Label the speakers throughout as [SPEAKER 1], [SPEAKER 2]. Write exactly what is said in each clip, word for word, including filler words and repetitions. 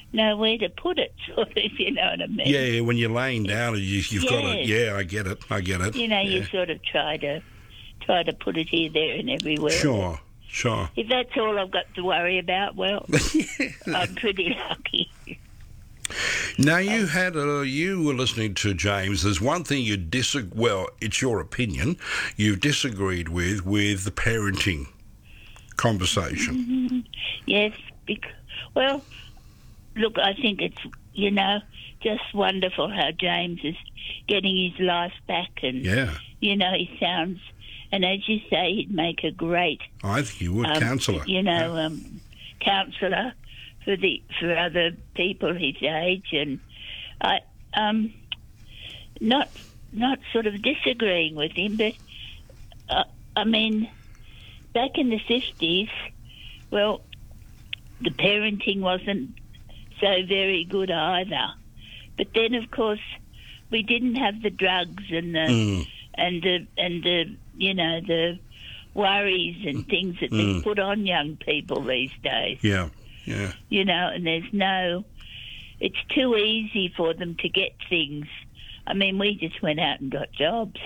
[SPEAKER 1] know where to put it, sort of, if you know what I mean.
[SPEAKER 2] Yeah, when you're laying down, you, you've
[SPEAKER 1] yes.
[SPEAKER 2] got to. Yeah, I get it. I get it.
[SPEAKER 1] You know,
[SPEAKER 2] yeah.
[SPEAKER 1] you sort of try to try to put it here, there, and everywhere.
[SPEAKER 2] Sure, sure.
[SPEAKER 1] If that's all I've got to worry about, well, yeah. I'm pretty lucky.
[SPEAKER 2] Now, you had a, you were listening to James. There's one thing you disagree. Well, it's your opinion. You disagreed with with the parenting conversation.
[SPEAKER 1] Mm-hmm. Yes, because, well, look, I think it's, you know, just wonderful how James is getting his life back, and
[SPEAKER 2] yeah,
[SPEAKER 1] you know, he sounds, and as you say, he'd make a great,
[SPEAKER 2] I think he would,
[SPEAKER 1] um,
[SPEAKER 2] counsellor.
[SPEAKER 1] You know,
[SPEAKER 2] yeah.
[SPEAKER 1] um, counsellor for the for other people his age, and I um not not sort of disagreeing with him, but uh, I mean, back in the fifties, well, the parenting wasn't so very good either. But then, of course, we didn't have the drugs and the
[SPEAKER 2] Mm.
[SPEAKER 1] and the and the you know the worries and things that
[SPEAKER 2] Mm.
[SPEAKER 1] they put on young people these days.
[SPEAKER 2] Yeah, yeah.
[SPEAKER 1] You know, and there's no. It's too easy for them to get things. I mean, we just went out and got jobs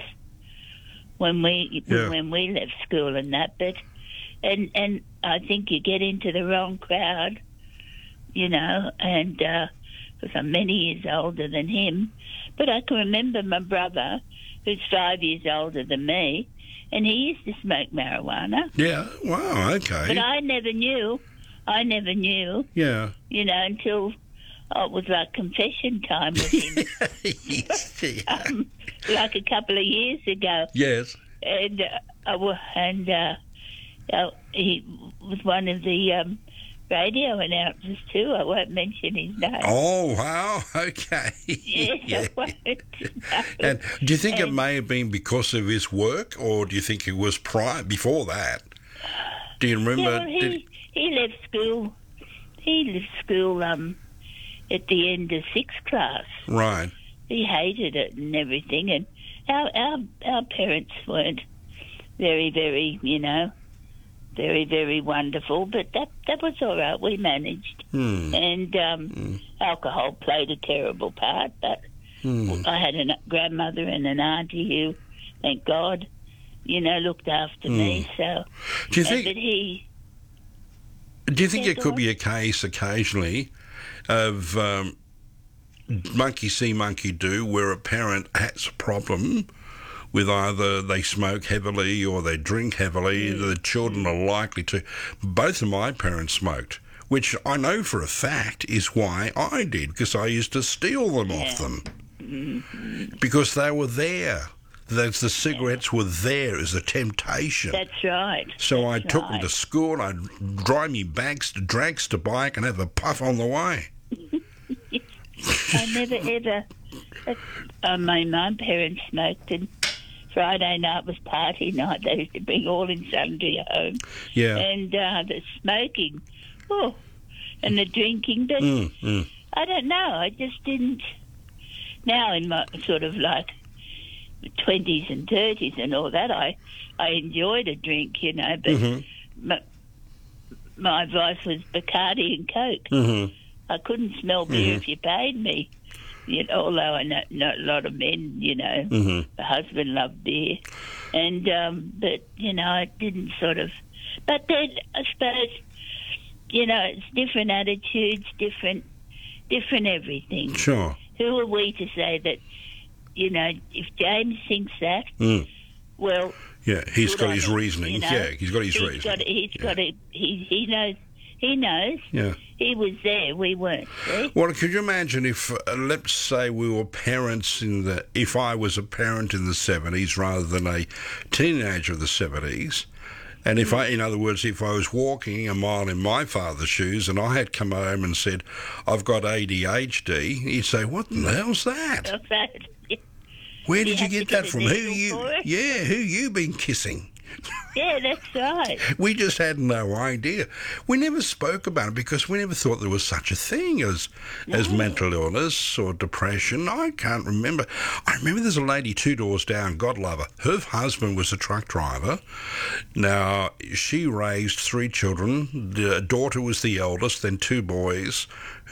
[SPEAKER 1] when we
[SPEAKER 2] Yeah.
[SPEAKER 1] when we left school and that. But and and I think you get into the wrong crowd, you know, and because I'm many years older than him. But I can remember my brother, who's five years older than me, and he used to smoke marijuana.
[SPEAKER 2] Yeah, wow, okay.
[SPEAKER 1] But I never knew. I never knew,
[SPEAKER 2] yeah.
[SPEAKER 1] you know, until oh, it was like confession time with him,
[SPEAKER 2] yeah.
[SPEAKER 1] um, like a couple of years ago.
[SPEAKER 2] Yes.
[SPEAKER 1] And, uh, I wa- and uh, uh, he was one of the um, radio announcers too. I won't mention his name.
[SPEAKER 2] Oh, wow, okay.
[SPEAKER 1] Yes,
[SPEAKER 2] yeah.
[SPEAKER 1] I won't. No.
[SPEAKER 2] And do you think it
[SPEAKER 1] And-
[SPEAKER 2] may have been because of his work, or do you think it was prior, before that? Do you remember?
[SPEAKER 1] Yeah, well, he,
[SPEAKER 2] did,
[SPEAKER 1] he left school. He left school um, at the end of sixth class.
[SPEAKER 2] right.
[SPEAKER 1] He hated it and everything, and our our our parents weren't very, very, you know, very, very wonderful. But that that was all right. We managed,
[SPEAKER 2] Hmm.
[SPEAKER 1] and um,
[SPEAKER 2] Mm.
[SPEAKER 1] alcohol played a terrible part. But
[SPEAKER 2] Hmm.
[SPEAKER 1] I had a grandmother and an auntie who, thank God, you know, looked after me. So,
[SPEAKER 2] Do you
[SPEAKER 1] uh,
[SPEAKER 2] think?
[SPEAKER 1] but he.
[SPEAKER 2] Do you think
[SPEAKER 1] Yeah,
[SPEAKER 2] it
[SPEAKER 1] go
[SPEAKER 2] could
[SPEAKER 1] on.
[SPEAKER 2] be a case occasionally of um, monkey see, monkey do, where a parent has a problem with either they smoke heavily or they drink heavily,
[SPEAKER 1] Mm.
[SPEAKER 2] the children are likely to. Both of my parents smoked, which I know for a fact is why I did, because I used to steal them off
[SPEAKER 1] Yeah.
[SPEAKER 2] them
[SPEAKER 1] Mm-hmm.
[SPEAKER 2] because they were there. Those, the cigarettes were there as a temptation.
[SPEAKER 1] That's right.
[SPEAKER 2] So I
[SPEAKER 1] That's
[SPEAKER 2] took them
[SPEAKER 1] right.
[SPEAKER 2] to school. I'd drive me bags to drags to bike and have a puff on the way.
[SPEAKER 1] I never ever. I mean, my parents smoked, and Friday night was party night. They used to bring all in sundry home,
[SPEAKER 2] Yeah.
[SPEAKER 1] and uh, the smoking, oh, and the drinking. But
[SPEAKER 2] Mm, mm.
[SPEAKER 1] I don't know. I just didn't. Now in my sort of like twenties and thirties and all that, I I enjoyed a drink, you know. But
[SPEAKER 2] Mhm.
[SPEAKER 1] my, my vice was Bacardi and Coke.
[SPEAKER 2] Mhm.
[SPEAKER 1] I couldn't smell beer
[SPEAKER 2] Mhm.
[SPEAKER 1] if you paid me. You know, although I know, know a lot of men, you know,
[SPEAKER 2] Mhm.
[SPEAKER 1] the husband loved beer, and um, but you know, I didn't sort of. But then I suppose, you know, it's different attitudes, different, different everything.
[SPEAKER 2] Sure.
[SPEAKER 1] Who are we to say that? You know, if James thinks that,
[SPEAKER 2] Mm.
[SPEAKER 1] well,
[SPEAKER 2] Yeah, he's
[SPEAKER 1] good
[SPEAKER 2] got
[SPEAKER 1] on
[SPEAKER 2] his
[SPEAKER 1] him,
[SPEAKER 2] reasoning.
[SPEAKER 1] you know?
[SPEAKER 2] Yeah, he's got his
[SPEAKER 1] he's
[SPEAKER 2] reasoning.
[SPEAKER 1] got, he's
[SPEAKER 2] yeah.
[SPEAKER 1] got a, he, he knows, he knows.
[SPEAKER 2] Yeah.
[SPEAKER 1] He was there, we weren't. See?
[SPEAKER 2] Well, could you imagine if, uh, let's say, we were parents in the, if I was a parent in the seventies rather than a teenager of the seventies, and if I, in other words, if I was walking a mile in my father's shoes and I had come home and said, I've got A D H D, he'd say, what the hell's that?
[SPEAKER 1] That's right.
[SPEAKER 2] Where
[SPEAKER 1] You
[SPEAKER 2] did you
[SPEAKER 1] have to
[SPEAKER 2] get
[SPEAKER 1] get
[SPEAKER 2] that
[SPEAKER 1] a
[SPEAKER 2] from? Who
[SPEAKER 1] needle
[SPEAKER 2] you?
[SPEAKER 1] for it?
[SPEAKER 2] Yeah, who you been kissing?
[SPEAKER 1] Yeah, that's right.
[SPEAKER 2] We just had no idea. We never spoke about it because we never thought there was such a thing as as
[SPEAKER 1] No.
[SPEAKER 2] mental illness or depression. I can't remember. I remember there's a lady two doors down, God love her. Her husband was a truck driver. Now, she raised three children. The daughter was the eldest, then two boys